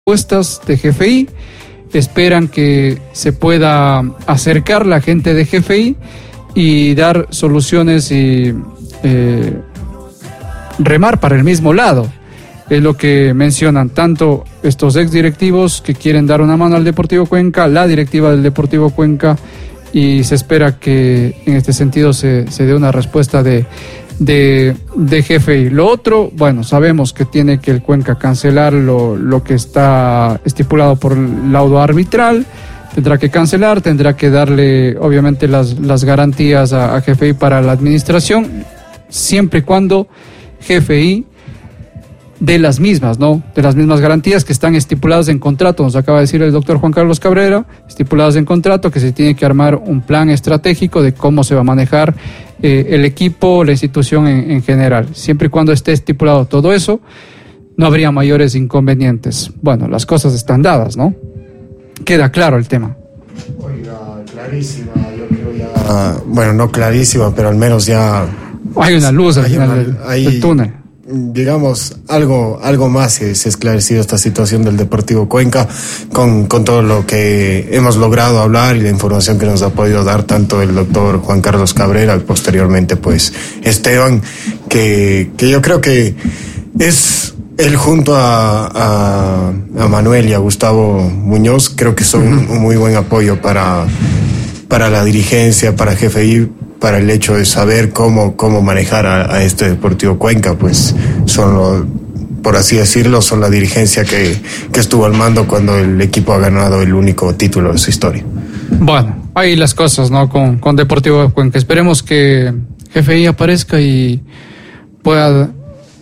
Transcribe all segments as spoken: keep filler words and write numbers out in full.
propuestas de G F I, esperan que se pueda acercar la gente de G F I y dar soluciones y eh, remar para el mismo lado. Es lo que mencionan tanto estos exdirectivos que quieren dar una mano al Deportivo Cuenca, la directiva del Deportivo Cuenca, y se espera que en este sentido se, se dé una respuesta de, de, de G F I. Lo otro, bueno, sabemos que tiene que el Cuenca cancelar lo, lo que está estipulado por el laudo arbitral, tendrá que cancelar, tendrá que darle obviamente las, las garantías a, a G F I para la administración, siempre y cuando G F I de las mismas, ¿no? De las mismas garantías que están estipuladas en contrato. Nos acaba de decir el doctor Juan Carlos Cabrera, estipuladas en contrato, que se tiene que armar un plan estratégico de cómo se va a manejar eh, el equipo, la institución en, en general. Siempre y cuando esté estipulado todo eso, no habría mayores inconvenientes. Bueno, las cosas están dadas, ¿no? Queda claro el tema. Oiga, clarísima, yo creo ya... Ah, bueno, no clarísima, pero al menos ya... Hay una luz al hay final una, del, hay, del túnel. Digamos, algo algo más se, se ha esclarecido esta situación del Deportivo Cuenca con, con todo lo que hemos logrado hablar y la información que nos ha podido dar tanto el doctor Juan Carlos Cabrera y posteriormente pues Esteban, que, que yo creo que es él junto a, a, a Manuel y a Gustavo Muñoz, creo que son uh-huh. un muy buen apoyo para, para la dirigencia, para G F I, para el hecho de saber cómo, cómo manejar a, a este Deportivo Cuenca. Pues son, lo, por así decirlo, son la dirigencia que, que estuvo al mando cuando el equipo ha ganado el único título de su historia. Bueno, ahí las cosas, ¿no? Con, con Deportivo Cuenca. Esperemos que G F I aparezca y pueda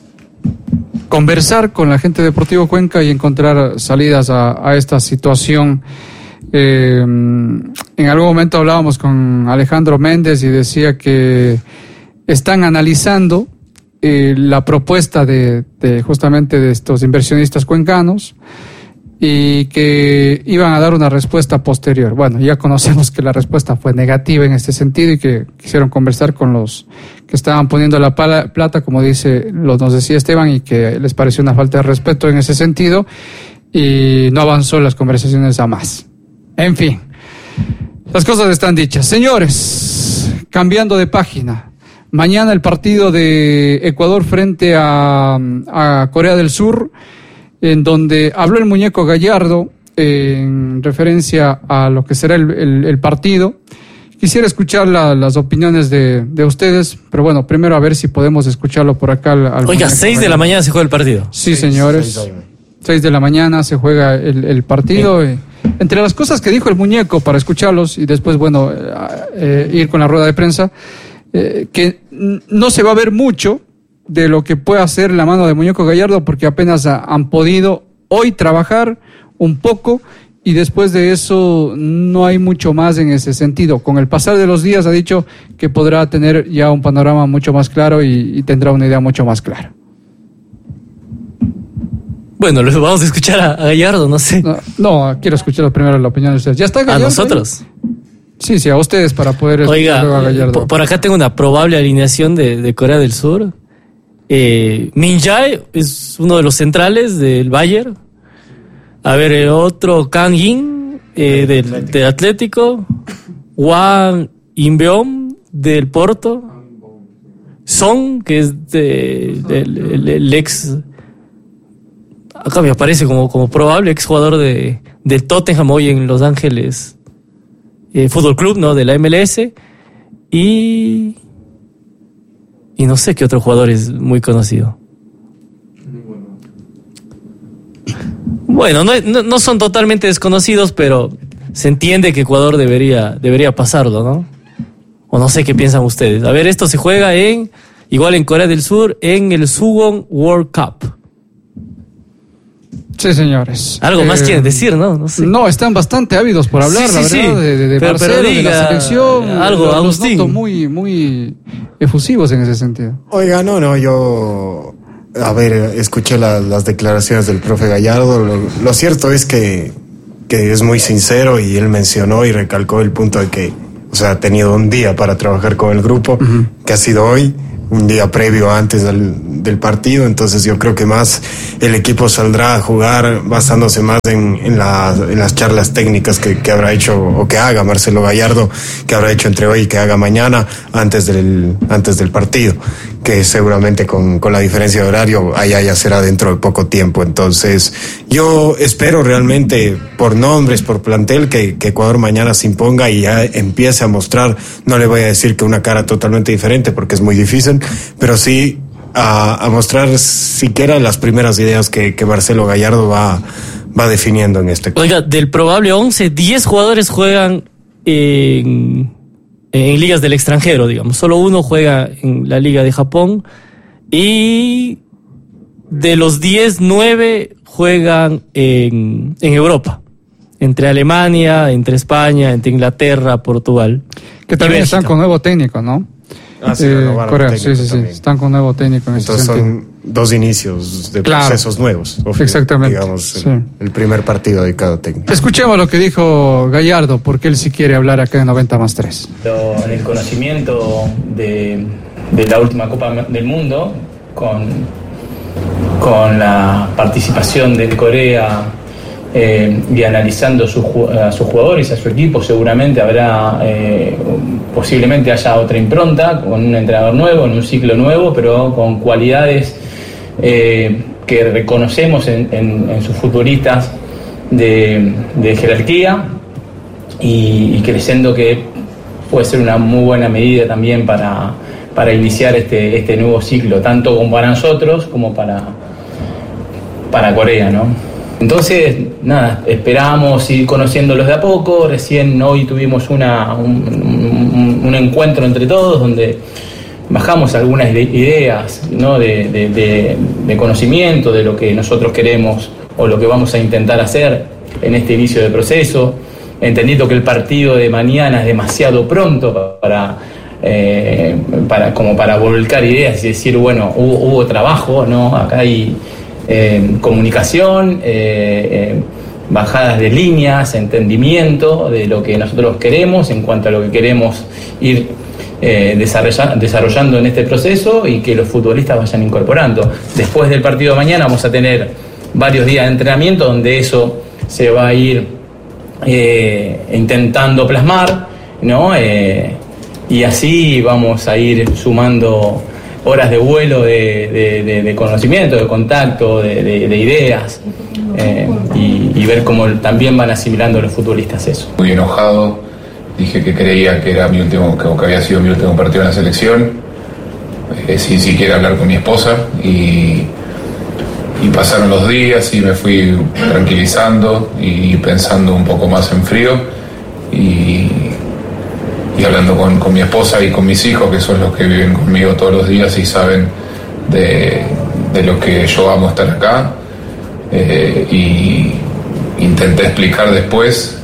conversar con la gente de Deportivo Cuenca y encontrar salidas a, a esta situación. Eh, en algún momento hablábamos con Alejandro Méndez y decía que están analizando eh, la propuesta de, de justamente de estos inversionistas cuencanos y que iban a dar una respuesta posterior. Bueno, ya conocemos que la respuesta fue negativa en este sentido y que quisieron conversar con los que estaban poniendo la pala, plata, como dice, lo, nos decía Esteban, y que les pareció una falta de respeto en ese sentido y no avanzó las conversaciones a más. En fin, las cosas están dichas. Señores, cambiando de página, mañana el partido de Ecuador frente a, a Corea del Sur, en donde habló el muñeco Gallardo eh, en referencia a lo que será el, el, el partido. Quisiera escuchar la, las opiniones de, de ustedes, pero bueno, primero a ver si podemos escucharlo por acá. Al, al Oiga, seis de la mañana se juega el partido. Sí, seis, señores. Seis, seis de la mañana se juega el, el partido. Eh. Entre las cosas que dijo el muñeco, para escucharlos y después, bueno, eh, eh, ir con la rueda de prensa, eh, que no se va a ver mucho de lo que puede hacer la mano de muñeco Gallardo, porque apenas ha, han podido hoy trabajar un poco y después de eso no hay mucho más en ese sentido. Con el pasar de los días ha dicho que podrá tener ya un panorama mucho más claro y, y tendrá una idea mucho más clara. Bueno, lo vamos a escuchar a, a Gallardo, no sé. No, no, quiero escuchar primero la opinión de ustedes. ¿Ya está Gallardo? ¿A nosotros? Ahí? Sí, sí, a ustedes para poder Oiga, a Gallardo. Por, por acá tengo una probable alineación de, de Corea del Sur. Eh, Min Jae es uno de los centrales del Bayern. A ver, el otro, Kang In, eh, del, del Atlético. Hwang In-beom, del Porto. Son, que es de, del el, el ex... Acá me aparece como, como probable exjugador de, de Tottenham hoy en Los Ángeles eh, Fútbol Club, ¿no? De la M L S. Y... Y no sé qué otro jugador es muy conocido. Bueno, no, no, no son totalmente desconocidos, pero se entiende que Ecuador debería, debería pasarlo, ¿no? O no sé qué piensan ustedes. A ver, esto se juega en, igual en Corea del Sur, en el Suwon World Cup. Sí, señores. Algo más eh, quieren decir, ¿no? No sé. No, están bastante ávidos por hablar, sí, la sí, verdad, sí. de, de, de pero, Marcelo, pero diga, de la selección. Algo, los, Agustín. Los noto muy, muy efusivos en ese sentido. Oiga, no, no, yo... A ver, escuché la, las declaraciones del profe Gallardo. Lo, lo cierto es que, que es muy sincero y él mencionó y recalcó el punto de que, o sea, ha tenido un día para trabajar con el grupo, uh-huh. que ha sido hoy, un día previo antes del, del partido, entonces yo creo que más el equipo saldrá a jugar basándose más en, en, la, en las charlas técnicas que, que habrá hecho o que haga Marcelo Gallardo, que habrá hecho entre hoy y que haga mañana antes del, antes del partido, que seguramente con, con la diferencia de horario allá ya será dentro de poco tiempo. Entonces yo espero realmente por nombres, por plantel, que, que Ecuador mañana se imponga y ya empiece a mostrar, no le voy a decir que una cara totalmente diferente porque es muy difícil, pero sí a, a mostrar siquiera las primeras ideas que, que Marcelo Gallardo va, va definiendo en este caso. Oiga, del probable once, diez jugadores juegan en, en ligas del extranjero, digamos. Solo uno juega en la Liga de Japón y de los diez, nueve juegan en, en Europa. Entre Alemania, entre España, entre Inglaterra, Portugal. Que también están con nuevo técnico, ¿no? Ah, sí, eh, Corea, sí, sí, sí, están con nuevo técnico en Entonces ese son dos inicios de claro. procesos nuevos. Exactamente. Digamos, sí. el, el primer partido de cada técnico. Escuchemos lo que dijo Gallardo, porque él sí quiere hablar acá en noventa más tres. En el conocimiento de, de la última Copa del Mundo, con, con la participación de Corea, Eh, y analizando su, a sus jugadores, a su equipo, seguramente habrá, eh, posiblemente haya otra impronta, con un entrenador nuevo, en un ciclo nuevo, pero con cualidades eh, que reconocemos en, en, en sus futbolistas de, de jerarquía y, y creyendo que puede ser una muy buena medida también para, para iniciar este, este nuevo ciclo, tanto como para nosotros como para, para Corea, ¿no? Entonces, nada, esperamos ir conociéndolos de a poco. Recién hoy tuvimos una, un, un, un encuentro entre todos donde bajamos algunas ideas, ¿no? de, de, de, de conocimiento de lo que nosotros queremos o lo que vamos a intentar hacer en este inicio de proceso, entendiendo que el partido de mañana es demasiado pronto para, eh, para, como para volcar ideas y decir, bueno, hubo, hubo trabajo, ¿no? Acá hay Eh, comunicación, eh, eh, bajadas de líneas, entendimiento de lo que nosotros queremos en cuanto a lo que queremos ir eh, desarrolla, desarrollando en este proceso y que los futbolistas vayan incorporando. Después del partido de mañana vamos a tener varios días de entrenamiento donde eso se va a ir eh, intentando plasmar, ¿no? Eh, y así vamos a ir sumando horas de vuelo de, de, de, de conocimiento, de contacto, de, de, de ideas eh, y, y ver cómo también van asimilando los futbolistas eso. Muy enojado, dije que creía que era mi último, que había sido mi último partido en la selección, eh, sin siquiera hablar con mi esposa y, y pasaron los días y me fui tranquilizando y pensando un poco más en frío y y hablando con, con mi esposa y con mis hijos, que son los que viven conmigo todos los días y saben de, de lo que yo amo estar acá. Eh, y intenté explicar después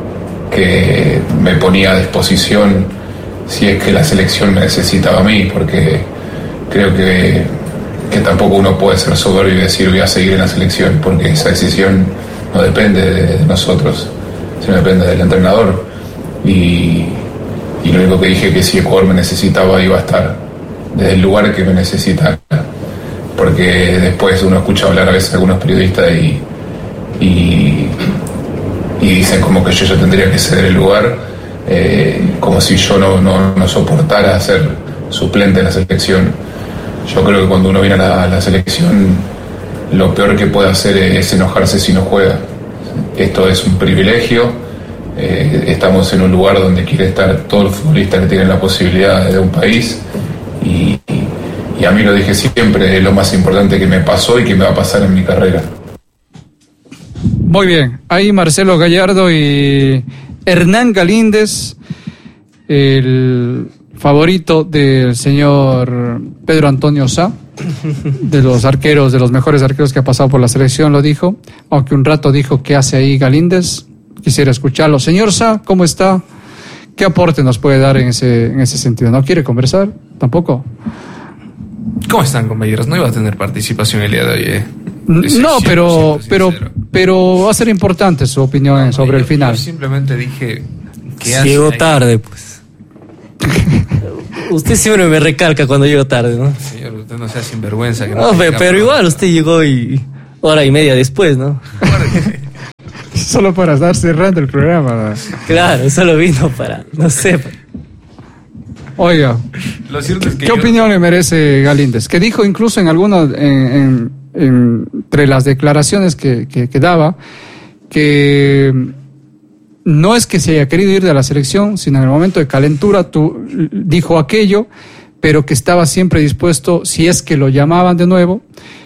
que me ponía a disposición si es que la selección me necesitaba a mí, porque creo que, que tampoco uno puede ser soberbio y decir voy a seguir en la selección, porque esa decisión no depende de, de nosotros, sino depende del entrenador. Y Y lo único que dije es que si Ecuador me necesitaba iba a estar desde el lugar que me necesitara, porque después uno escucha hablar a veces a algunos periodistas y, y, y dicen como que yo ya tendría que ceder el lugar, eh, como si yo no, no, no soportara ser suplente en la selección. Yo creo que cuando uno viene a la, a la selección lo peor que puede hacer es enojarse si no juega. Esto es un privilegio. Eh, estamos en un lugar donde quiere estar todos los futbolistas que tienen la posibilidad de un país y, y a mí lo dije siempre, es lo más importante que me pasó y que me va a pasar en mi carrera. Muy bien, ahí Marcelo Gallardo y Hernán Galíndez, el favorito del señor Pedro Antonio Sá, de los arqueros, de los mejores arqueros que ha pasado por la selección, lo dijo, aunque un rato dijo qué hace ahí Galíndez. Quisiera escucharlo. Señor Sá, ¿cómo está? ¿Qué aporte nos puede dar en ese, en ese sentido? ¿No quiere conversar? ¿Tampoco? ¿Cómo están, compañeros? No iba a tener participación el día de hoy, ¿eh? No, pero, pero, pero va a ser importante su opinión no, sobre yo, el final. Yo simplemente dije que llegó tarde, pues. Usted siempre me recalca cuando llego tarde, ¿no? Señor, usted no sea sinvergüenza. Que no No, tenga pero, pero igual usted llegó y hora y media después, ¿no? Solo para estar cerrando el programa. Claro, solo vino para, no sé. Oiga, Lo cierto es que ¿qué yo- opinión le merece Galíndez? Que dijo incluso en algunas, en, en- en- entre las declaraciones que, que, que daba, que no es que se haya querido ir de la selección, sino en el momento de calentura tú, dijo aquello, pero que estaba siempre dispuesto, si es que lo llamaban de nuevo,